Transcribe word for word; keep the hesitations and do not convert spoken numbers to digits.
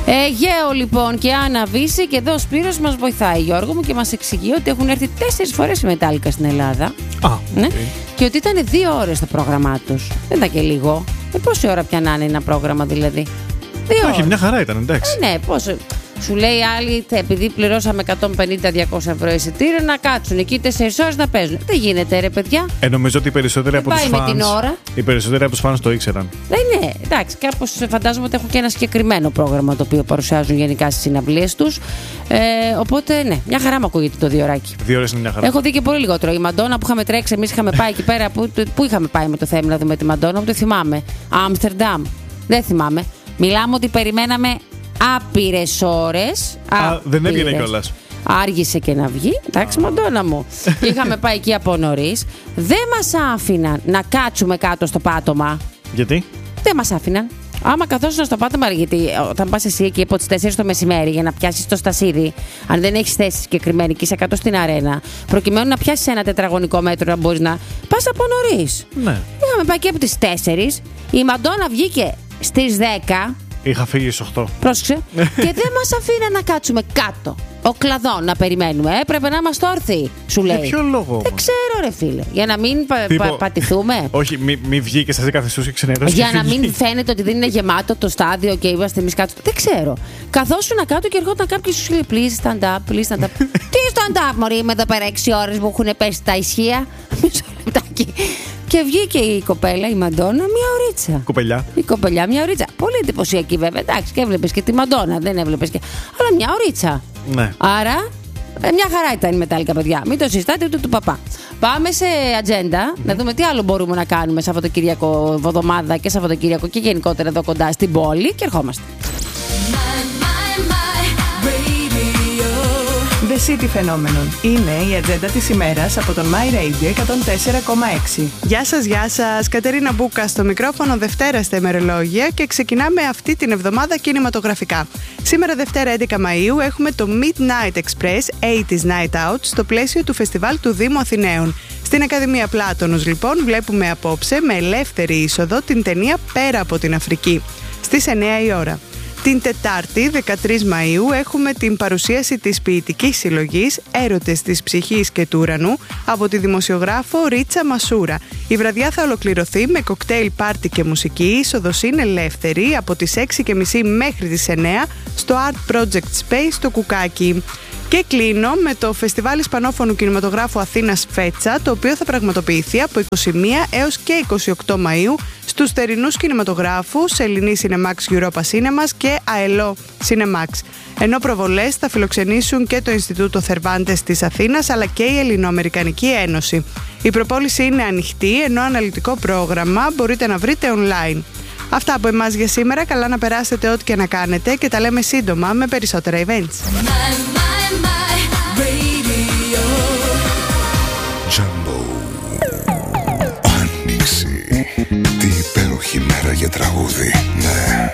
Ε, Γέο λοιπόν και Άννα Βύση, και εδώ ο Σπύρος μας βοηθάει, Γιώργο μου, και μας εξηγεί ότι έχουν έρθει τέσσερις φορές οι Μετάλλικα στην Ελλάδα. Α, ναι. okay. Και ότι ήταν δύο ώρες το πρόγραμμά τους. Δεν ήταν και λίγο. Ε, πόση ώρα πια να είναι ένα πρόγραμμα δηλαδή? Δύο Όχι, ώρες. μια χαρά ήταν, εντάξει. Ε, ναι, πόσο. Σου λέει άλλοι, επειδή πληρώσαμε εκατόν πενήντα με διακόσια ευρώ εισιτήριο, να κάτσουν εκεί τέσσερις ώρες να παίζουν. Δεν γίνεται, ρε παιδιά. Ε, νομίζω ότι οι περισσότεροι από τους πάει με fans, την ώρα. οι περισσότεροι από τους fans το ήξεραν. Δεν είναι. Εντάξει, κάπως φαντάζομαι ότι έχουν και ένα συγκεκριμένο πρόγραμμα το οποίο παρουσιάζουν γενικά στις συναυλίες τους. Ε, οπότε, ναι, μια χαρά μου ακούγεται το διωράκι. Δύο ώρες είναι μια χαρά. Έχω δει και πολύ λιγότερο. Η Μαντόνα που είχαμε τρέξει, εμείς είχαμε πάει εκεί πέρα. Πού, πού είχαμε πάει με το θέμα να δούμε τη Μαντόνα, που το θυμάμαι. Άμστερνταμ. Δεν θυμάμαι. Μιλάμε ότι περιμέναμε άπειρες ώρες. Α, δεν έβγαινε κιόλας. Άργησε και να βγει. Εντάξει, Μαντόνα μου. Είχαμε πάει εκεί από νωρίς. Δεν μας άφηναν να κάτσουμε κάτω στο πάτωμα. Γιατί? Δεν μας άφηναν. Άμα καθόσουν στο πάτωμα, γιατί όταν πας εσύ εκεί από τις τέσσερις το μεσημέρι για να πιάσεις το στασίδι, αν δεν έχεις θέση συγκεκριμένη και είσαι κάτω στην αρένα, προκειμένου να πιάσεις ένα τετραγωνικό μέτρο να μπορείς να πας από νωρίς. Ναι. Είχαμε πάει και από τις τέσσερις. Η Μαντόνα βγήκε στις δέκα. Είχα φύγει στις οκτώ. Πρόσεξε. Και δεν μας αφήναν να κάτσουμε κάτω. Ο κλαδόν να περιμένουμε. Έπρεπε να είμαστε όρθιοι, σου λέει. Για ποιο λόγο? Δεν ξέρω, ρε φίλε. Για να μην πα, Τύπο... πα, πατηθούμε. Όχι, μην μη βγήκε, σα καθιστούσε και ξενέρωσε. Για να μην φαίνεται ότι δεν είναι γεμάτο το στάδιο και είμαστε εμείς κάτω. Δεν ξέρω. Καθόσουν κάτω και ερχόταν κάποιο σου λέει please stand up, please stand up. Τι stand up, μωρή, είμαι εδώ πέρα έξι ώρες που έχουν πέσει τα ισχύα. Μισό λεπτάκι. Και βγήκε η κοπέλα, η Μαντόνα, μια ωρίτσα. Κοπελιά. Η κοπελιά, μια ωρίτσα. Πολύ εντυπωσιακή βέβαια. Εντάξει, και έβλεπες και τη Μαντόνα, δεν έβλεπες και. Αλλά μια ωρίτσα. Ναι. Άρα, ε, μια χαρά ήταν η Μετάλλικα, παιδιά. Μην το συζητάτε ούτε του παπά. Πάμε σε ατζέντα, mm. να δούμε τι άλλο μπορούμε να κάνουμε Σαββατοκύριακο, εβδομάδα και Σαββατοκύριακο και γενικότερα εδώ κοντά στην πόλη. Και ερχόμαστε. The City Phenomenon είναι η ατζέντα της ημέρας από τον My Radio εκατόν τέσσερα κόμμα έξι. Γεια σας, γεια σας. Κατερίνα Μπούκα στο μικρόφωνο, Δευτέρα στα ημερολόγια, και ξεκινάμε αυτή την εβδομάδα κινηματογραφικά. Σήμερα Δευτέρα έντεκα Μαΐου έχουμε το Midnight Express ογδόντα Night Out στο πλαίσιο του φεστιβάλ του Δήμου Αθηναίων. Στην Ακαδημία Πλάτωνος λοιπόν βλέπουμε απόψε με ελεύθερη είσοδο την ταινία Πέρα από την Αφρική στις εννιά η ώρα. Την Τετάρτη, δεκατρείς Μαΐου, έχουμε την παρουσίαση της ποιητικής συλλογής «Έρωτες της ψυχής και του ουρανού» από τη δημοσιογράφο Ρίτσα Μασούρα. Η βραδιά θα ολοκληρωθεί με κοκτέιλ πάρτι και μουσική. Η είσοδος είναι ελεύθερη από τις έξι και μισή μέχρι τις εννιά στο Art Project Space στο Κουκάκι. Και κλείνω με το Φεστιβάλ Ισπανόφωνου Κινηματογράφου Αθήνας Φέτσα, το οποίο θα πραγματοποιηθεί από είκοσι μία έως και είκοσι οκτώ Μαΐου στους θερινούς κινηματογράφους Ελληνή Cinemax Europa Cinemas και ΑΕΛΟ Cinemax. Ενώ προβολές θα φιλοξενήσουν και το Ινστιτούτο Θερβάντες της Αθήνας αλλά και η Ελληνοαμερικανική Ένωση. Η προπόληση είναι ανοιχτή, ενώ αναλυτικό πρόγραμμα μπορείτε να βρείτε online. Αυτά από εμάς για σήμερα. Καλά να περάσετε ό,τι και να κάνετε και τα λέμε σύντομα με περισσότερα events. Τζάμπο. Άνοιξη. Τι υπέροχη μέρα για τραγούδι.